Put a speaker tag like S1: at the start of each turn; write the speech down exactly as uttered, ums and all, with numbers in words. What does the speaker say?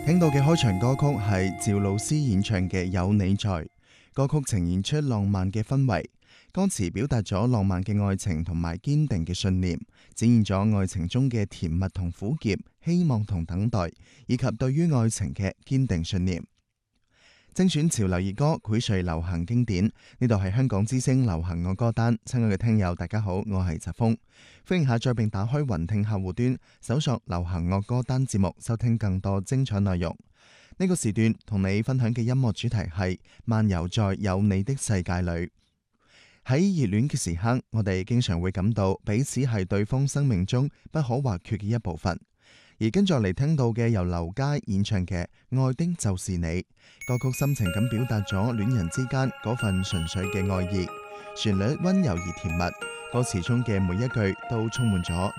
S1: 聽到嘅開場歌曲係趙老師演唱嘅《有你在》，歌曲呈現出浪漫嘅氛圍，歌詞表達咗浪漫嘅愛情同埋堅定嘅信念，展現咗愛情中嘅甜蜜同苦澀、希望同等待，以及對於愛情嘅堅定信念。精選潮流熱歌，薈萃流行經典。呢度係香港之聲流行樂歌單。親愛嘅聽友，大家好，我係疾風，歡迎下載並打開雲聽客戶端，搜索流行樂歌單節目，收聽更多精彩內容。呢個時段同你分享嘅音樂主題係漫遊在有你的世界裏。喺熱戀嘅時刻，我哋經常會感到彼此係對方生命中不可或缺嘅一部分。而跟住嚟聽到嘅由劉佳演唱嘅《愛的就是你》，歌曲深情咁表達咗戀人之間嗰份純粹嘅愛意，旋律溫柔而甜蜜，歌詞中嘅每一句都充滿咗